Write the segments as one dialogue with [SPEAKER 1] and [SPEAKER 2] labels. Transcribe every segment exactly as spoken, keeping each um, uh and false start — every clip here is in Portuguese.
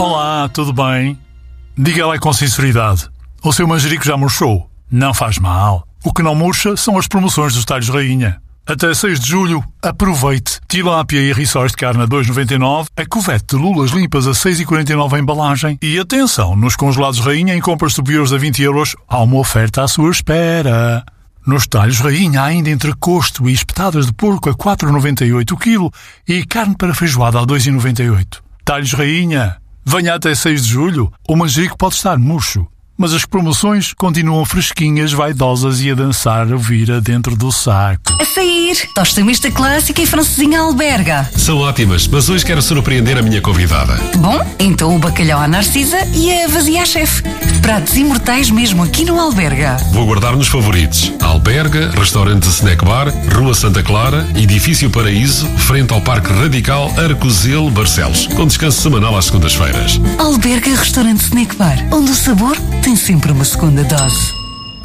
[SPEAKER 1] Olá, tudo bem? Diga lá com sinceridade. O seu manjerico já murchou? Não faz mal. O que não murcha são as promoções dos talhos rainha. Até seis de julho, aproveite. Tilápia e rissóis de carne a dois vírgula noventa e nove, a cuvete de lulas limpas a seis vírgula quarenta e nove a embalagem. E atenção, nos congelados rainha em compras superiores a vinte euros, há uma oferta à sua espera. Nos talhos rainha há ainda entrecosto e espetadas de porco a quatro vírgula noventa e oito o quilo e carne para feijoada a dois vírgula noventa e oito. Talhos rainha. Venha até seis de julho. O manjerico pode estar murcho, mas as promoções continuam fresquinhas, vaidosas e a dançar a vira dentro do saco.
[SPEAKER 2] A sair, tosta mista clássica e francesinha alberga.
[SPEAKER 3] São ótimas, mas hoje quero surpreender a minha convidada.
[SPEAKER 2] Bom, então o bacalhau à Narcisa e a vazia à chefe. Pratos imortais mesmo aqui no Alberga.
[SPEAKER 3] Vou guardar nos favoritos. Alberga, restaurante Snack Bar, Rua Santa Clara, Edifício Paraíso, frente ao Parque Radical Arcozelo, Barcelos, com descanso semanal às segundas-feiras.
[SPEAKER 2] Alberga Restaurante Snack Bar, onde o sabor tem sempre uma segunda dose.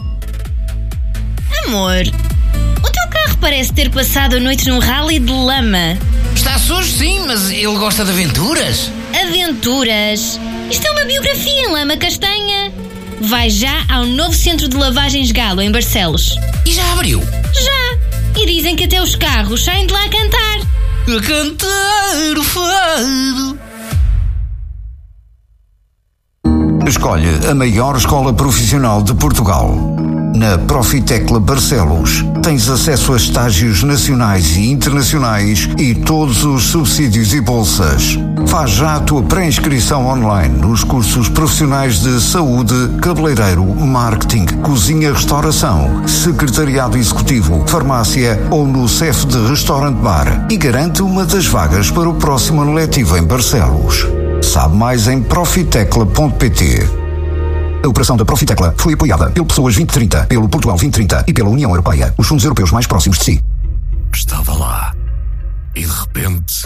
[SPEAKER 4] Amor, o teu carro parece ter passado a noite num rally de lama.
[SPEAKER 5] Está sujo, sim, mas ele gosta de aventuras.
[SPEAKER 4] Aventuras? Isto é uma biografia em lama castanha. Vai já ao novo centro de lavagens Galo, em Barcelos.
[SPEAKER 5] E já abriu?
[SPEAKER 4] Já! E dizem que até os carros saem de lá a cantar.
[SPEAKER 5] A cantar o fado.
[SPEAKER 6] Escolhe a maior escola profissional de Portugal. Na Profitecla Barcelos, tens acesso a estágios nacionais e internacionais e todos os subsídios e bolsas. Faz já a tua pré-inscrição online nos cursos profissionais de saúde, cabeleireiro, marketing, cozinha, restauração, secretariado executivo, farmácia ou no C E F de Restaurant Bar e garante uma das vagas para o próximo ano letivo em Barcelos. Sabe mais em profitecla ponto pt. A operação da Profitecla foi apoiada pelo Pessoas vinte trinta, pelo Portugal vinte trinta e pela União Europeia, os fundos europeus mais próximos de si.
[SPEAKER 7] Estava lá e de repente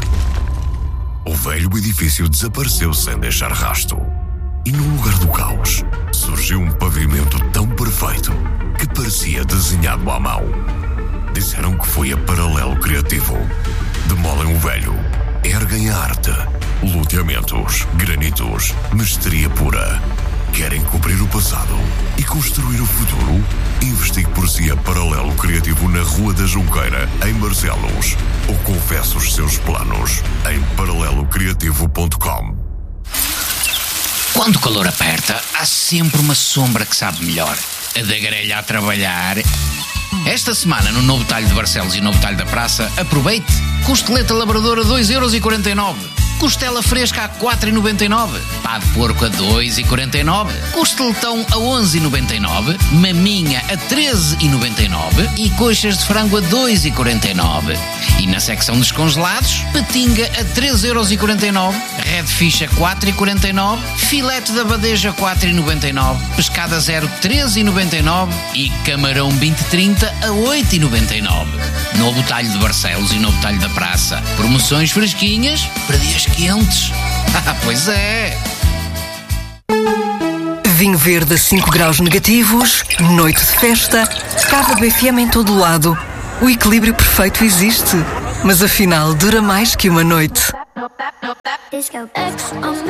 [SPEAKER 7] o velho edifício desapareceu sem deixar rasto. E no lugar do caos surgiu um pavimento tão perfeito que parecia desenhado à mão. Disseram que foi a Paralelo Criativo. Demolem o velho, erguem a arte. Loteamentos, granitos, mestria pura. Querem cobrir o passado e construir o futuro? Investigue por si a Paralelo Criativo na Rua da Junqueira, em Barcelos. Ou confesse os seus planos em paralelo criativo ponto com.
[SPEAKER 5] Quando o calor aperta, há sempre uma sombra que sabe melhor. A da grelha a trabalhar. Esta semana, no Novo Talho de Barcelos e Novo Talho da Praça, aproveite. Costeleta labradora a dois vírgula quarenta e nove euros. Costela fresca a quatro vírgula noventa e nove. Pá de porco a dois vírgula quarenta e nove. Costeletão a onze vírgula noventa e nove. Maminha a treze vírgula noventa e nove. E coxas de frango a dois vírgula quarenta e nove. E na secção dos congelados, patinga a treze vírgula quarenta e nove. Redfish a quatro vírgula quarenta e nove. Filete da badeja a quatro vírgula noventa e nove. Pescada zero treze vírgula noventa e nove. E camarão vinte trinta a oito vírgula noventa e nove. Novo Talho de Barcelos e Novo Talho da Praça. Promoções fresquinhas para dias quentes. Ah, pois é.
[SPEAKER 2] Vinho verde a cinco graus negativos, noite de festa, Cava B F M em todo lado. O equilíbrio perfeito existe, mas afinal dura mais que uma noite.